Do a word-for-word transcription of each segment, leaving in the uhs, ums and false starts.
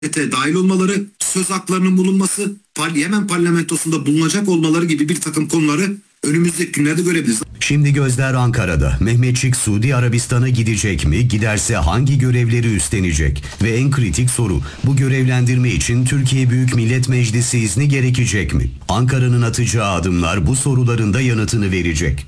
dahil olmaları, söz haklarının bulunması, Yemen parlamentosunda bulunacak olmaları gibi bir takım konuları önümüzdeki günlerde görebiliriz. Şimdi gözler Ankara'da. Mehmetçik Suudi Arabistan'a gidecek mi? Giderse hangi görevleri üstlenecek? Ve en kritik soru, bu görevlendirme için Türkiye Büyük Millet Meclisi izni gerekecek mi? Ankara'nın atacağı adımlar bu soruların da yanıtını verecek.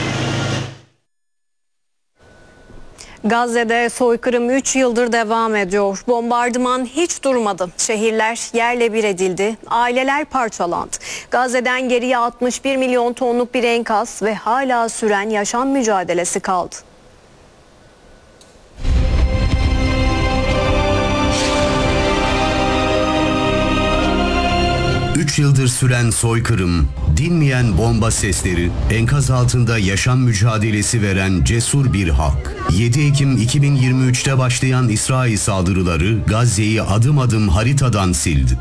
Gazze'de soykırım üç yıldır devam ediyor. Bombardıman hiç durmadı. Şehirler yerle bir edildi. Aileler parçalandı. Gazze'den geriye altmış bir milyon tonluk bir enkaz ve hala süren yaşam mücadelesi kaldı. Üç yıldır süren soykırım, dinmeyen bomba sesleri, enkaz altında yaşam mücadelesi veren cesur bir halk. yedi Ekim iki bin yirmi üç'te başlayan İsrail saldırıları Gazze'yi adım adım haritadan sildi.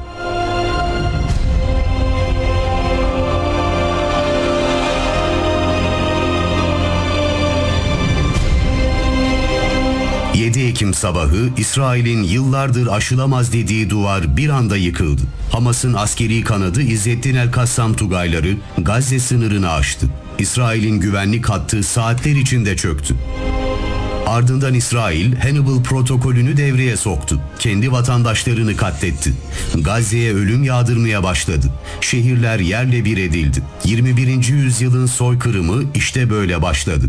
yedi Ekim sabahı İsrail'in yıllardır aşılamaz dediği duvar bir anda yıkıldı. Hamas'ın askeri kanadı İzzettin El-Kassam Tugayları Gazze sınırını aştı. İsrail'in güvenlik hattı saatler içinde çöktü. Ardından İsrail Hannibal protokolünü devreye soktu. Kendi vatandaşlarını katletti. Gazze'ye ölüm yağdırmaya başladı. Şehirler yerle bir edildi. yirmi birinci yüzyılın soykırımı işte böyle başladı.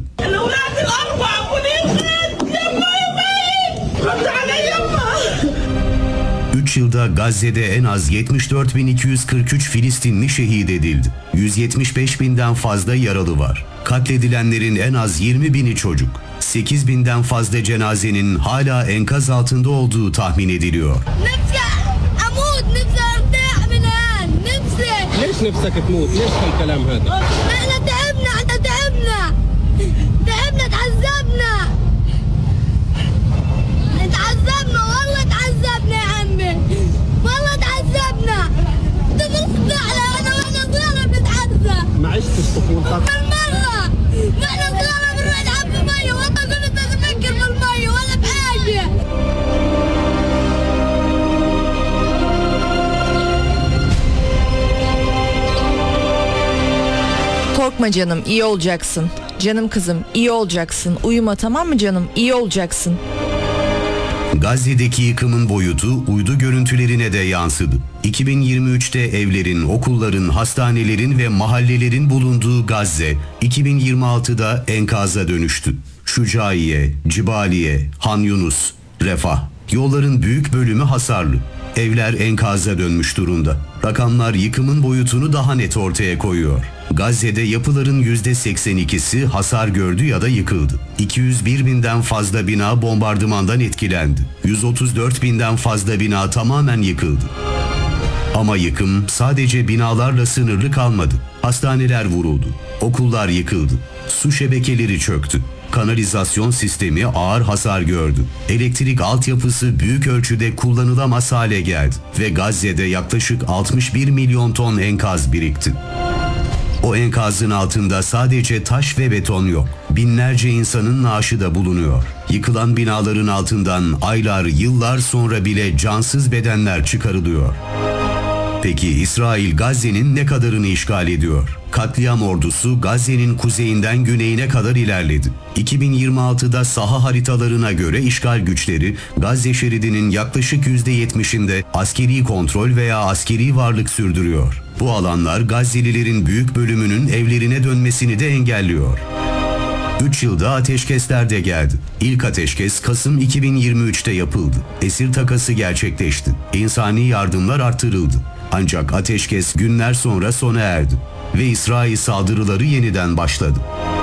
üç yılda Gazze'de en az yetmiş dört bin iki yüz kırk üç Filistinli şehit edildi. yüz yetmiş beş binden fazla yaralı var. Katledilenlerin en az yirmi bini çocuk. sekiz binden fazla cenazenin hala enkaz altında olduğu tahmin ediliyor. ليش نفسك تموت؟ ليش هالكلام هذا؟ احنا تعبنا احنا تعبنا تعبنا تعذبنا تعذبنا والله تعذبنا يا عمي والله تعذبنا تبص على انا وانا صغيره بنتعذب ما عشتش طفولتك؟ بالمره نحن صغيره بنروح نلعب بالميه وانت كنت تفكر بالميه ولا بحاجه. Korkma canım, iyi olacaksın. Canım kızım, iyi olacaksın. Uyuma, tamam mı canım? İyi olacaksın. Gazze'deki yıkımın boyutu uydu görüntülerine de yansıdı. iki bin yirmi üç'te evlerin, okulların, hastanelerin ve mahallelerin bulunduğu Gazze, iki bin yirmi altı'da enkaza dönüştü. Şucaiye, Cibaliye, Han Yunus, Refah. Yolların büyük bölümü hasarlı. Evler enkaza dönmüş durumda. Rakamlar yıkımın boyutunu daha net ortaya koyuyor. Gazze'de yapıların yüzde seksen iki'si hasar gördü ya da yıkıldı. iki yüz bir binden fazla bina bombardımandan etkilendi. yüz otuz dört binden fazla bina tamamen yıkıldı. Ama yıkım sadece binalarla sınırlı kalmadı. Hastaneler vuruldu. Okullar yıkıldı. Su şebekeleri çöktü. Kanalizasyon sistemi ağır hasar gördü. Elektrik altyapısı büyük ölçüde kullanılamaz hale geldi ve Gazze'de yaklaşık altmış bir milyon ton enkaz birikti. O enkazın altında sadece taş ve beton yok. Binlerce insanın naaşı da bulunuyor. Yıkılan binaların altından aylar, yıllar sonra bile cansız bedenler çıkarılıyor. Peki İsrail Gazze'nin ne kadarını işgal ediyor? Katliam ordusu Gazze'nin kuzeyinden güneyine kadar ilerledi. iki bin yirmi altı'da saha haritalarına göre işgal güçleri Gazze şeridinin yaklaşık yüzde yetmiş'inde askeri kontrol veya askeri varlık sürdürüyor. Bu alanlar Gazze'lilerin büyük bölümünün evlerine dönmesini de engelliyor. üç yılda ateşkesler de geldi. İlk ateşkes Kasım iki bin yirmi üç'te yapıldı. Esir takası gerçekleşti. İnsani yardımlar artırıldı. Ancak ateşkes günler sonra sona erdi ve İsrail saldırıları yeniden başladı.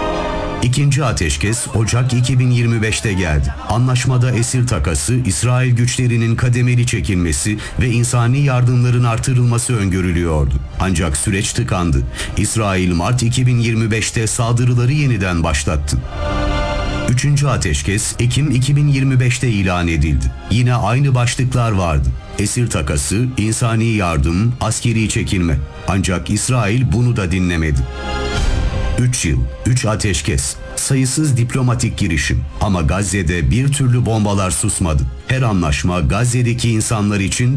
İkinci ateşkes Ocak iki bin yirmi beş'te geldi. Anlaşmada esir takası, İsrail güçlerinin kademeli çekilmesi ve insani yardımların artırılması öngörülüyordu. Ancak süreç tıkandı. İsrail Mart iki bin yirmi beş'te saldırıları yeniden başlattı. Üçüncü ateşkes Ekim iki bin yirmi beş'te ilan edildi. Yine aynı başlıklar vardı. Esir takası, insani yardım, askeri çekilme. Ancak İsrail bunu da dinlemedi. üç yıl, üç ateşkes, sayısız diplomatik girişim. Ama Gazze'de bir türlü bombalar susmadı. Her anlaşma Gazze'deki insanlar için